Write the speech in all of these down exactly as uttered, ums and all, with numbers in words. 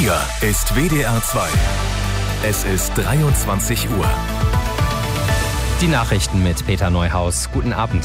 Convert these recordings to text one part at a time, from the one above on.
Hier ist W D R zwei. Es ist dreiundzwanzig Uhr. Die Nachrichten mit Peter Neuhaus. Guten Abend.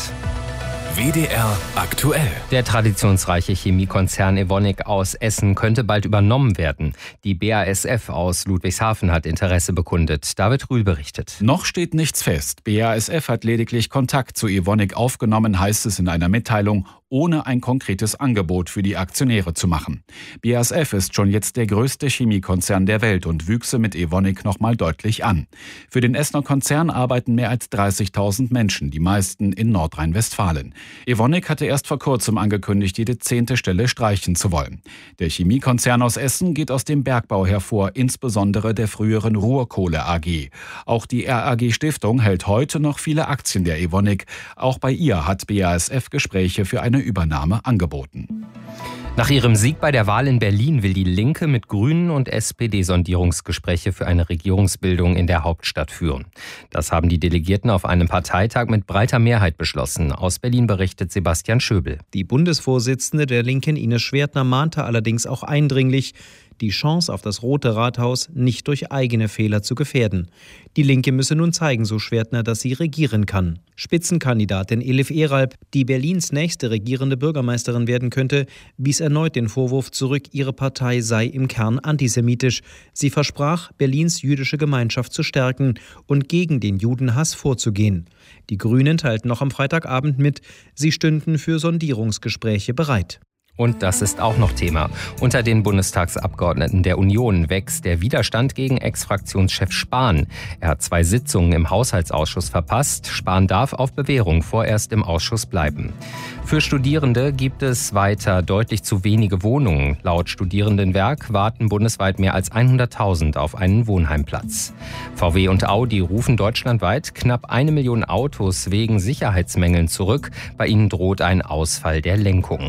W D R aktuell. Der traditionsreiche Chemiekonzern Evonik aus Essen könnte bald übernommen werden. Die B A S F aus Ludwigshafen hat Interesse bekundet. David Rühl berichtet. Noch steht nichts fest. B A S F hat lediglich Kontakt zu Evonik aufgenommen, heißt es in einer Mitteilung, ohne ein konkretes Angebot für die Aktionäre zu machen. B A S F ist schon jetzt der größte Chemiekonzern der Welt und wüchse mit Evonik nochmal deutlich an. Für den Essener Konzern arbeiten mehr als dreißigtausend Menschen, die meisten in Nordrhein-Westfalen. Evonik hatte erst vor kurzem angekündigt, jede zehnte Stelle streichen zu wollen. Der Chemiekonzern aus Essen geht aus dem Bergbau hervor, insbesondere der früheren Ruhrkohle A G. Auch die R A G Stiftung hält heute noch viele Aktien der Evonik. Auch bei ihr hat B A S F Gespräche für eine Übernahme angeboten. Nach ihrem Sieg bei der Wahl in Berlin will die Linke mit Grünen und S P D Sondierungsgespräche für eine Regierungsbildung in der Hauptstadt führen. Das haben die Delegierten auf einem Parteitag mit breiter Mehrheit beschlossen. Aus Berlin berichtet Sebastian Schöbel. Die Bundesvorsitzende der Linken, Ines Schwertner, mahnte allerdings auch eindringlich, die Chance auf das Rote Rathaus nicht durch eigene Fehler zu gefährden. Die Linke müsse nun zeigen, so Schwertner, dass sie regieren kann. Spitzenkandidatin Elif Eralp, die Berlins nächste regierende Bürgermeisterin werden könnte, wies erneut den Vorwurf zurück, ihre Partei sei im Kern antisemitisch. Sie versprach, Berlins jüdische Gemeinschaft zu stärken und gegen den Judenhass vorzugehen. Die Grünen teilten noch am Freitagabend mit, sie stünden für Sondierungsgespräche bereit. Und das ist auch noch Thema. Unter den Bundestagsabgeordneten der Union wächst der Widerstand gegen Ex-Fraktionschef Spahn. Er hat zwei Sitzungen im Haushaltsausschuss verpasst. Spahn darf auf Bewährung vorerst im Ausschuss bleiben. Für Studierende gibt es weiter deutlich zu wenige Wohnungen. Laut Studierendenwerk warten bundesweit mehr als hunderttausend auf einen Wohnheimplatz. V W und Audi rufen deutschlandweit knapp eine Million Autos wegen Sicherheitsmängeln zurück. Bei ihnen droht ein Ausfall der Lenkung.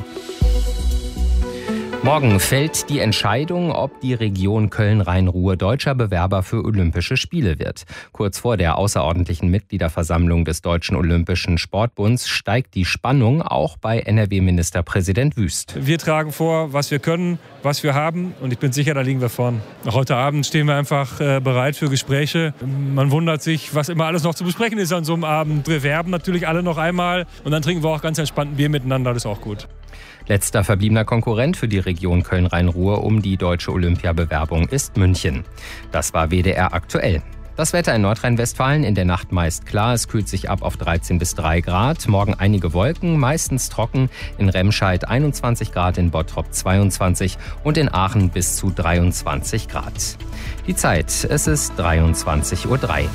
Morgen fällt die Entscheidung, ob die Region Köln-Rhein-Ruhr deutscher Bewerber für Olympische Spiele wird. Kurz vor der außerordentlichen Mitgliederversammlung des Deutschen Olympischen Sportbunds steigt die Spannung auch bei N R W-Ministerpräsident Wüst. Wir tragen vor, was wir können, was wir haben, und ich bin sicher, da liegen wir vorn. Auch heute Abend stehen wir einfach äh, bereit für Gespräche. Man wundert sich, was immer alles noch zu besprechen ist an so einem Abend. Wir werben natürlich alle noch einmal und dann trinken wir auch ganz entspannt ein Bier miteinander, das ist auch gut. Letzter verbliebener Konkurrent für die Region Köln-Rhein-Ruhr um die deutsche Olympiabewerbung ist München. Das war W D R aktuell. Das Wetter in Nordrhein-Westfalen in der Nacht meist klar. Es kühlt sich ab auf dreizehn bis drei Grad. Morgen einige Wolken, meistens trocken. In Remscheid einundzwanzig Grad, in Bottrop zweiundzwanzig und in Aachen bis zu dreiundzwanzig Grad. Die Zeit, es ist dreiundzwanzig Uhr drei.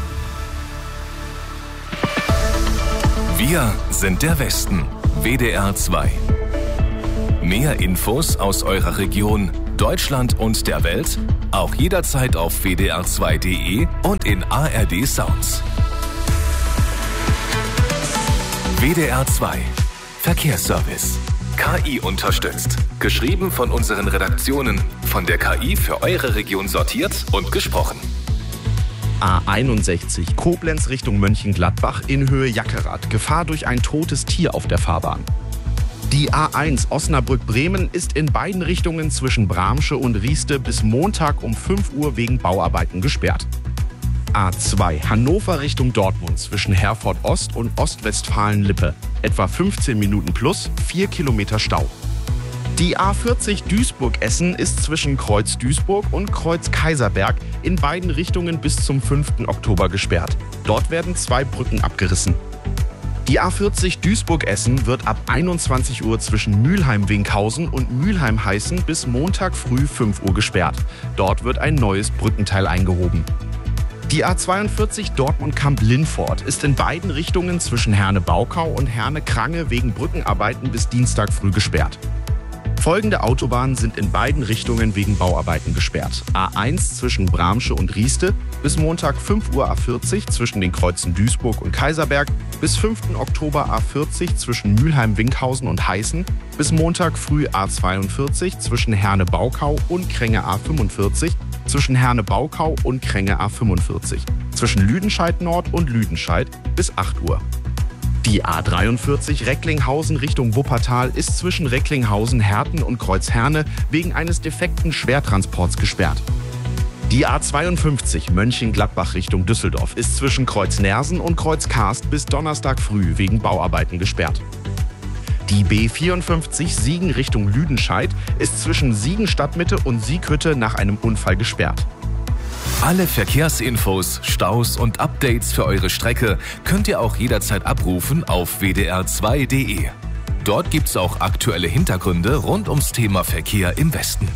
Wir sind der Westen. W D R zwei. Mehr Infos aus eurer Region, Deutschland und der Welt auch jederzeit auf w d r zwei punkt d e und in A R D Sounds. W D R zwei Verkehrsservice. K I unterstützt. Geschrieben von unseren Redaktionen, von der K I für eure Region sortiert und gesprochen. A einundsechzig Koblenz Richtung Mönchengladbach in Höhe Jackerath. Gefahr durch ein totes Tier auf der Fahrbahn. Die A eins Osnabrück-Bremen ist in beiden Richtungen zwischen Bramsche und Rieste bis Montag um fünf Uhr wegen Bauarbeiten gesperrt. A zwei Hannover Richtung Dortmund zwischen Herford Ost und Ostwestfalen-Lippe. Etwa fünfzehn Minuten plus, vier Kilometer Stau. Die A vierzig Duisburg-Essen ist zwischen Kreuz Duisburg und Kreuz Kaiserberg in beiden Richtungen bis zum fünften Oktober gesperrt. Dort werden zwei Brücken abgerissen. Die A vierzig Duisburg-Essen wird ab einundzwanzig Uhr zwischen Mülheim-Winkhausen und Mülheim-Heißen bis Montag früh fünf Uhr gesperrt. Dort wird ein neues Brückenteil eingehoben. Die A zweiundvierzig Dortmund-Kamp-Lindfort ist in beiden Richtungen zwischen Herne-Baukau und Herne-Krange wegen Brückenarbeiten bis Dienstag früh gesperrt. Folgende Autobahnen sind in beiden Richtungen wegen Bauarbeiten gesperrt. A eins zwischen Bramsche und Rieste bis Montag fünf Uhr A vierzig zwischen den Kreuzen Duisburg und Kaiserberg, bis fünften Oktober A vierzig zwischen Mülheim-Winkhausen und Heißen, bis Montag früh A zweiundvierzig zwischen Herne-Baukau und Kränge A fünfundvierzig, zwischen Herne-Baukau und Kränge A fünfundvierzig, zwischen Lüdenscheid Nord und Lüdenscheid bis acht Uhr. Die A dreiundvierzig Recklinghausen Richtung Wuppertal ist zwischen Recklinghausen, Herten und Kreuzherne wegen eines defekten Schwertransports gesperrt. Die A zweiundfünfzig Mönchengladbach Richtung Düsseldorf ist zwischen Kreuz-Nersen und Kreuz-Karst bis Donnerstag früh wegen Bauarbeiten gesperrt. Die B vierundfünfzig Siegen Richtung Lüdenscheid ist zwischen Siegen Stadtmitte und Sieghütte nach einem Unfall gesperrt. Alle Verkehrsinfos, Staus und Updates für eure Strecke könnt ihr auch jederzeit abrufen auf w d r zwei punkt d e. Dort gibt's auch aktuelle Hintergründe rund ums Thema Verkehr im Westen.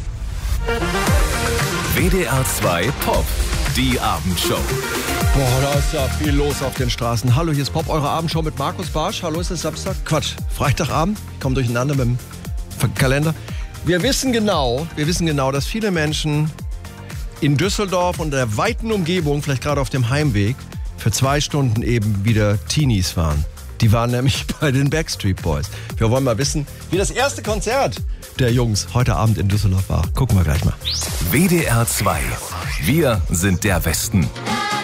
W D R zwei Pop, die Abendshow. Boah, da ist ja viel los auf den Straßen. Hallo, hier ist Pop, eure Abendshow mit Markus Bartsch. Hallo, ist es Samstag? Quatsch, Freitagabend. Ich komme durcheinander mit dem Kalender. Wir wissen genau, wir wissen genau, dass viele Menschen in Düsseldorf und der weiten Umgebung, vielleicht gerade auf dem Heimweg, für zwei Stunden eben wieder Teenies waren. Die waren nämlich bei den Backstreet Boys. Wir wollen mal wissen, wie das erste Konzert der Jungs heute Abend in Düsseldorf war. Gucken wir gleich mal. W D R zwei. Wir sind der Westen.